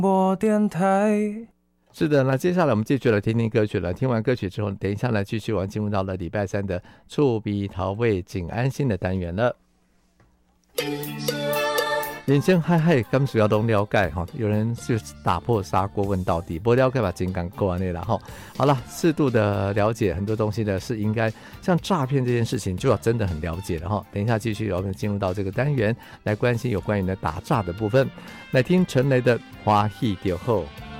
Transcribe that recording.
播电台。 是的，那接下来我们继续来听听歌曲了。听完歌曲之后，等一下呢，继续进入到了礼拜三的触鼻桃味静安心的单元了。人生海海，敢需要都了解哈。有人就打破砂锅问到底，不了解把金刚过完了哈。好了，适度的了解很多东西呢，是应该像诈骗这件事情就要真的很了解了哈。等一下继续我们进入到这个单元，来关心有关于的打诈的部分，来听陈雷的《花戏就好》。